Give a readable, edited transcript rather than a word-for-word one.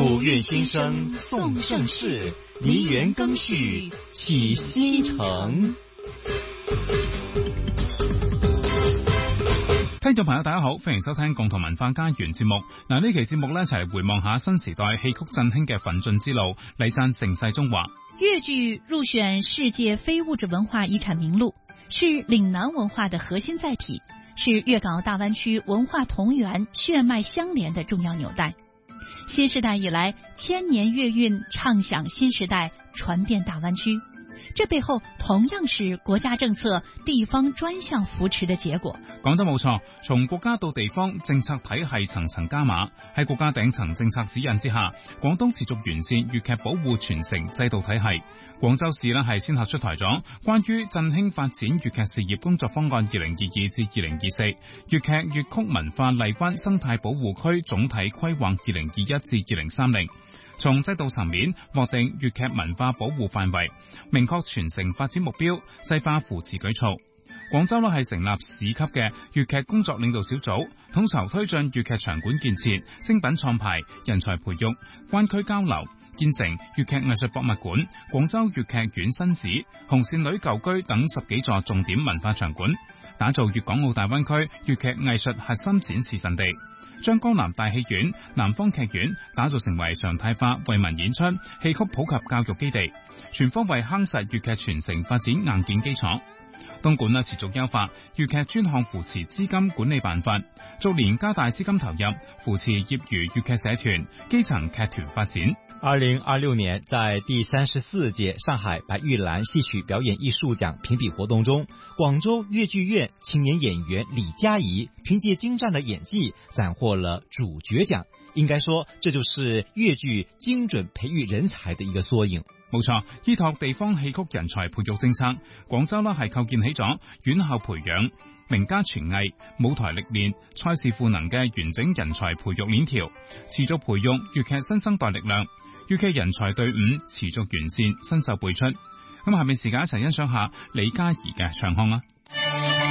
古韻新聲頌盛世，梨園更續啟新城。 聽眾朋友大家好，歡迎收聽共同文化家園節目。呢期節目一齊回望下新時代戲曲振興嘅奮進之路，禮讚盛世中華。 粵劇入選世界非物質文化遺產名錄，是嶺南文化的核心載體，是粵港澳大灣區文化同源血脈相連的重要紐帶。新時代以來，千年粵韻唱響新時代，傳遍大灣區。這背後同樣是國家政策地方專項扶持的結果。 講得冇錯，從國家到地方政策體系層層加碼，喺國家頂層政策指引之下，廣東持續完善粵劇保護傳承制度體系。廣州市係先後出台咗關於振興發展粵劇事業工作方案2022至2024、粵劇粵曲文化荔灣生態保護區總體規劃2021至2030。從制度層面劃定粵劇文化保護範圍，明確傳承發展目標，細化扶持舉措。廣州係成立市級嘅粵劇工作領導小組，統籌推進粵劇場館建設、精品創排、人才培育、灣區交流，建成粵劇藝術博物館、廣州粵劇院新址、紅線女舊居等10幾座重點文化場館，打造粵港澳大灣區粵劇藝術核心展示陣地，將江南大戲院、南方劇院打造成為常態化惠民演出、戲曲普及教育基地，全方位夯實粵劇傳承發展硬件基礎。東莞持續優化粵劇專項扶持資金管理辦法，逐年加大資金投入，扶持業餘粵劇社團、基層劇團發展。 2026年，在第34屆上海白玉蘭戲曲表演藝術獎評比活動中，廣州粵劇院青年演員李嘉怡憑借精湛的演技斬獲了主角獎。應該說，這就是粵劇精準培育人才的一個縮影。 冇錯，依託地方戲曲人才培育政策，廣州係構建起咗院校培養、名家傳藝、舞台歷練、賽事賦能嘅完整人才培育鏈條，持續培育粵劇新生代力量。粵劇人才隊伍持續完善，新秀輩出。咁下面時間一齊欣賞下李嘉怡嘅唱腔啦。